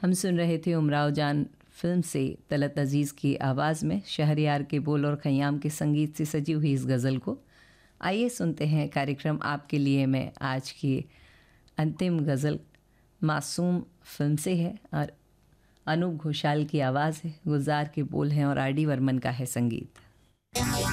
हम सुन रहे थे उमराव जान फिल्म से तलत अज़ीज़ की आवाज़ में शहरयार के बोल और खयाम के संगीत से सजी हुई इस गज़ल को। आइए सुनते हैं कार्यक्रम आपके लिए मैं आज की अंतिम गज़ल मासूम फिल्म से है और अनूप घोषाल की आवाज़ है, गुलजार के बोल हैं और आर डी बर्मन का है संगीत।